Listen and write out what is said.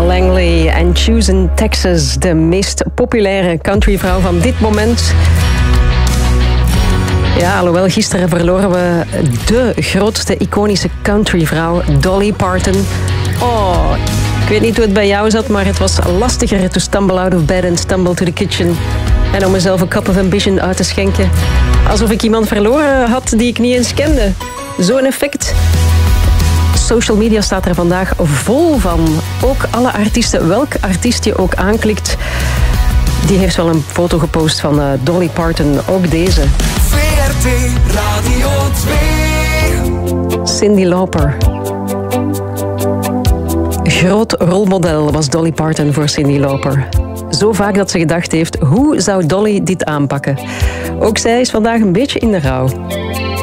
Langley en Choosing Texas, de meest populaire countryvrouw van dit moment. Ja, alhoewel gisteren verloren we de grootste iconische countryvrouw, Dolly Parton. Oh, ik weet niet hoe het bij jou zat, maar het was lastiger to stumble out of bed and stumble to the kitchen. En om mezelf een cup of ambition uit te schenken. Alsof ik iemand verloren had die ik niet eens kende. Zo'n effect. Social media staat er vandaag vol van. Ook alle artiesten, welk artiest je ook aanklikt, die heeft wel een foto gepost van Dolly Parton. Ook deze. VRT Radio 2. Cyndi Lauper. Groot rolmodel was Dolly Parton voor Cyndi Lauper. Zo vaak dat ze gedacht heeft, hoe zou Dolly dit aanpakken? Ook zij is vandaag een beetje in de rouw.